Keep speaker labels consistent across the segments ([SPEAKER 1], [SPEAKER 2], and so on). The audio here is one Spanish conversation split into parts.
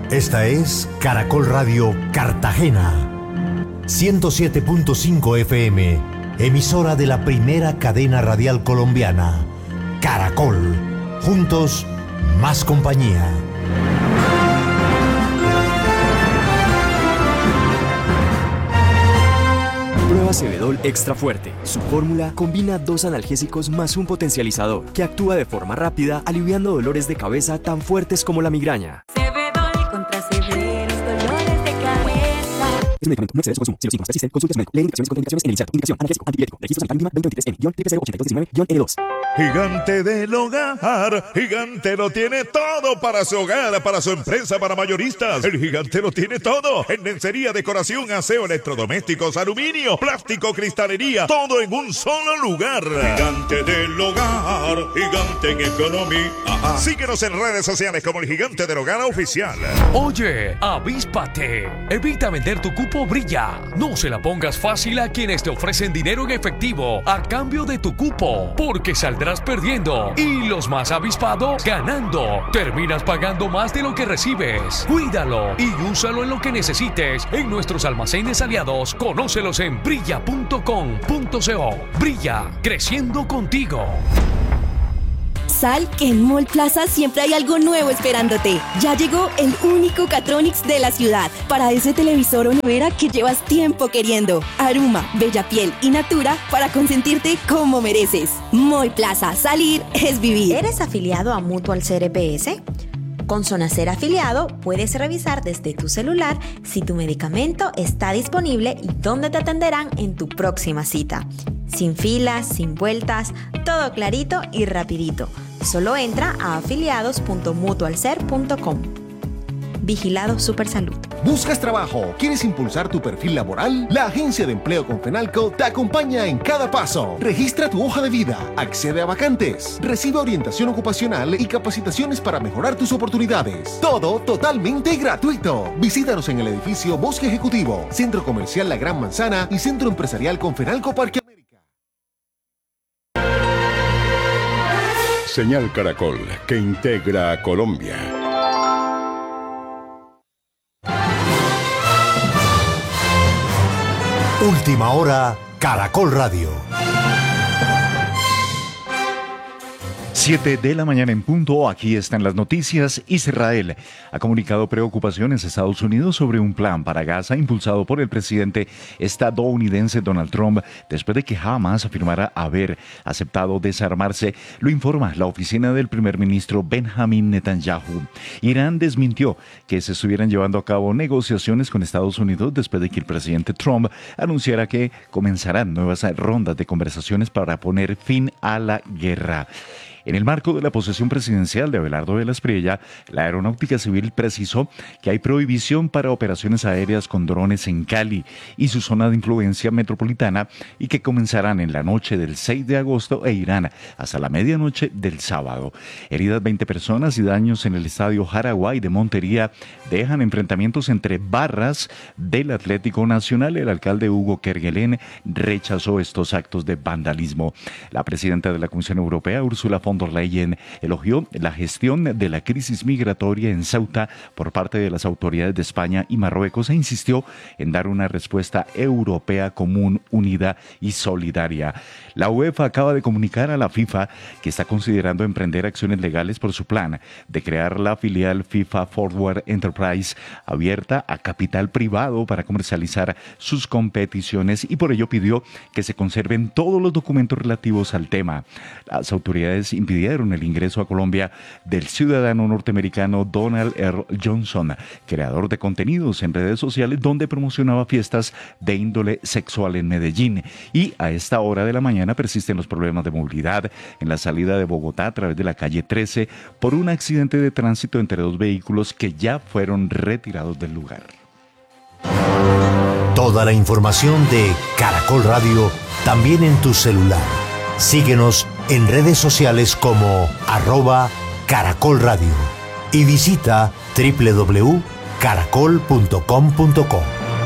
[SPEAKER 1] Esta es Caracol Radio Cartagena, 107.5 FM, emisora de la primera cadena radial colombiana. Caracol, juntos, más compañía.
[SPEAKER 2] Prueba Cebedol Extra Fuerte. Su fórmula combina 2 analgésicos más un potencializador que actúa de forma rápida, aliviando dolores de cabeza tan fuertes como la migraña.
[SPEAKER 3] Cebedol contra severos dolores de cabeza.
[SPEAKER 2] Es un medicamento, no excede su consumo. Si los síntomas persisten, consulte a su médico. Lee indicaciones y contraindicaciones en el inserto. Indicación: analgésico, antipirético. Registro sanitario mínima 2023N-08219-N2.
[SPEAKER 4] Gigante del Hogar, Gigante lo tiene todo para su hogar, para su empresa, para mayoristas. El Gigante lo tiene todo. En lencería, decoración, aseo, electrodomésticos, aluminio, plástico, cristalería, todo en un solo lugar. Gigante del Hogar, Gigante en economía. Síguenos en redes sociales como el Gigante del Hogar Oficial.
[SPEAKER 5] Oye, avíspate. Evita vender tu cupo Brilla. No se la pongas fácil a quienes te ofrecen dinero en efectivo a cambio de tu cupo, porque saldrás perdiendo y los más avispados ganando. Terminas pagando más de lo que recibes. Cuídalo y úsalo en lo que necesites en nuestros almacenes aliados. Conócelos en brilla.com.co. Brilla, creciendo contigo.
[SPEAKER 6] Sal que en Mall Plaza siempre hay algo nuevo esperándote. Ya llegó el único Catronics de la ciudad para ese televisor o nevera que llevas tiempo queriendo. Aruma, Bellapiel y Natura para consentirte como mereces. Mall Plaza, salir es vivir.
[SPEAKER 7] ¿Eres afiliado a Mutual CRPS? Con Zonacer afiliado puedes revisar desde tu celular si tu medicamento está disponible y dónde te atenderán en tu próxima cita. Sin filas, sin vueltas, todo clarito y rapidito. Solo entra a afiliados.mutualser.com. Vigilado Supersalud.
[SPEAKER 8] ¿Buscas trabajo? ¿Quieres impulsar tu perfil laboral? La Agencia de Empleo Confenalco te acompaña en cada paso. Registra tu hoja de vida, accede a vacantes, recibe orientación ocupacional y capacitaciones para mejorar tus oportunidades. Todo totalmente gratuito. Visítanos en el edificio Bosque Ejecutivo, Centro Comercial La Gran Manzana y Centro Empresarial Confenalco Parque América.
[SPEAKER 9] Señal Caracol, que integra a Colombia.
[SPEAKER 1] Última hora, Caracol Radio.
[SPEAKER 10] 7 de la mañana en punto, aquí están las noticias. Israel ha comunicado preocupaciones a Estados Unidos sobre un plan para Gaza impulsado por el presidente estadounidense Donald Trump después de que Hamas afirmara haber aceptado desarmarse, lo informa la oficina del primer ministro Benjamin Netanyahu. Irán desmintió que se estuvieran llevando a cabo negociaciones con Estados Unidos después de que el presidente Trump anunciara que comenzarán nuevas rondas de conversaciones para poner fin a la guerra. En el marco de la posesión presidencial de Abelardo Velas Priella, la Aeronáutica Civil precisó que hay prohibición para operaciones aéreas con drones en Cali y su zona de influencia metropolitana y que comenzarán en la noche del 6 de agosto e irán hasta la medianoche del sábado. Heridas 20 personas y daños en el estadio Jaraguay de Montería dejan enfrentamientos entre barras del Atlético Nacional. El alcalde Hugo Kerguelen rechazó estos actos de vandalismo. La presidenta de la Comisión Europea, Ursula von der Leyen, elogió la gestión de la crisis migratoria en Ceuta por parte de las autoridades de España y Marruecos e insistió en dar una respuesta europea común, unida y solidaria. La UEFA acaba de comunicar a la FIFA que está considerando emprender acciones legales por su plan de crear la filial FIFA Forward Enterprise abierta a capital privado para comercializar sus competiciones y por ello pidió que se conserven todos los documentos relativos al tema. Las autoridades impidieron el ingreso a Colombia del ciudadano norteamericano Donald R. Johnson, creador de contenidos en redes sociales donde promocionaba fiestas de índole sexual en Medellín. Y a esta hora de la mañana persisten los problemas de movilidad en la salida de Bogotá a través de la calle 13 por un accidente de tránsito entre dos vehículos que ya fueron retirados del lugar.
[SPEAKER 1] Toda la información de Caracol Radio también en tu celular. Síguenos en redes sociales como @Caracol Radio y visita www.caracol.com.co.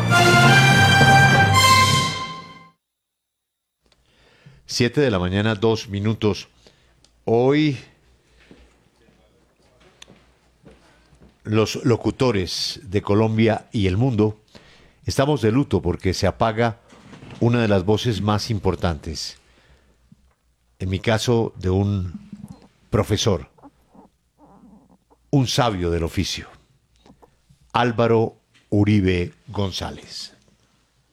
[SPEAKER 11] 7 de la mañana, 2 minutos. Hoy los locutores de Colombia y el mundo, estamos de luto porque se apaga una de las voces más importantes. En mi caso, de un profesor, un sabio del oficio, Álvaro Uribe González.